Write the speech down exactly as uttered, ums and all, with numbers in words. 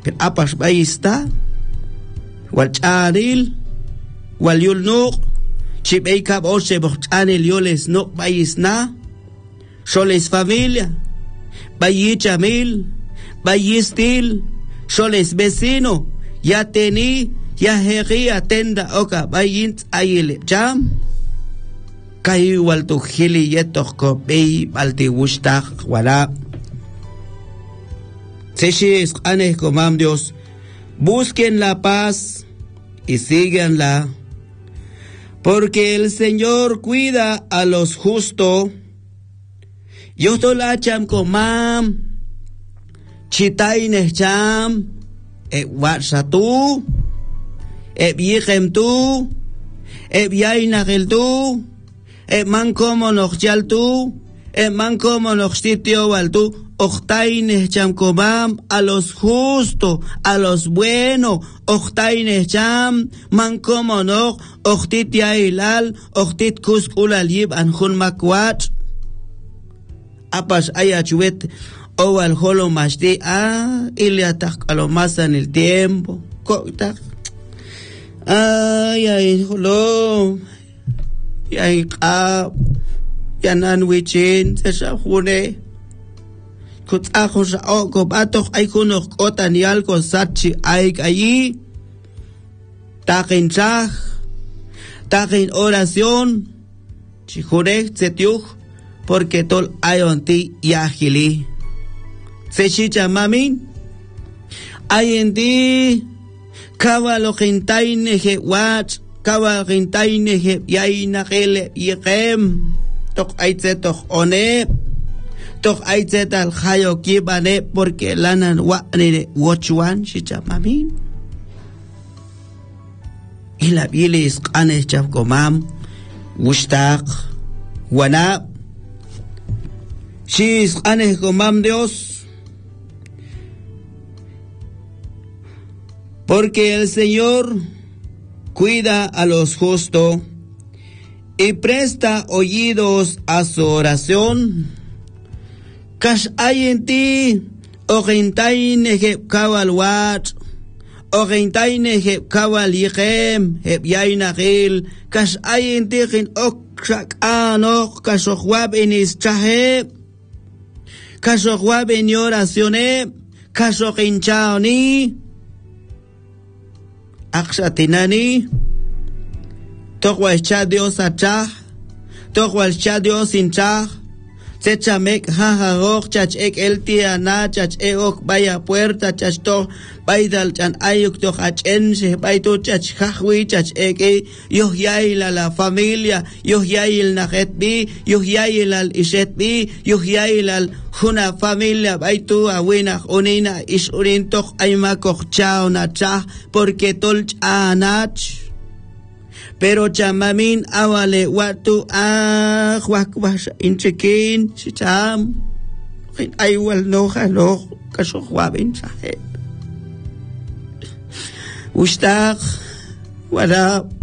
pero apas bayista wal charil wal yulnuq chibeikab ose bochanil yoles no bayisna soles familia bayichamil bayistil soles vecino ya teni ya hegi atenda oka bayint ayile jam kai wal tu hili yetok ko bei balti wustak wala Seshis ane comam Dios, busquen la paz y síganla, porque el Señor cuida a los justos. Yo tolacham comam, chitaine cham, e watsatu, e bichem tu, e biainagel tu, e man como nochal tu, e man como nochtitio wal tu. Octaines cham comam a los justos, a los buenos, octaines cham, man como no, octit yailal, octit kuskula lib anjun makwat, apas ayachuet, o al holo mashti, ah, iliatak a lo más en el tiempo, cotak, ay, ay, holo, ay, ah, yanan wichin, se shahune, Kutahos oko batok ay kunok otan yalko sachi ay allí takin chaj takin oración chijurek setiuj porque tol ayon ti yahili se chicha mamin ay en ti kawalo kintaine he wat kawalo kintaine he yaina hele yekem tok ay setok one Toch aitzet al hayo kibane porque lanan wa nene watchwan shichamamin. Y la bilis kane chapkomam wustak wana. Shis kane komam Dios. Porque el Señor cuida a los justos y presta oídos a su oración. Kash hay en ti, orintaine heb kawal wat, orintaine heb kawal yichem, heb yaina gil, kash hay en ti gin okshak anok, kash okwab en ischahe, kash okwab en oracione, kash okinchaoni, akshatinani, tokwa echa Dios achah, tokwa echa Dios inchah, se chamek jajagok chach ek el tiana chach eok vaya puerta chach to baidal chan ayuk to hachen se baito chach jajwi chach eke yo yaila la familia yo yail najet bi yo yail al ishet bi yo yail al juna familia baito awina unina is urintok ayma kochao na cha porque tol anach pero chamamin awale watu ah wakwas inchekin sicham ay wal no halo kaso wabin sahet ustak wala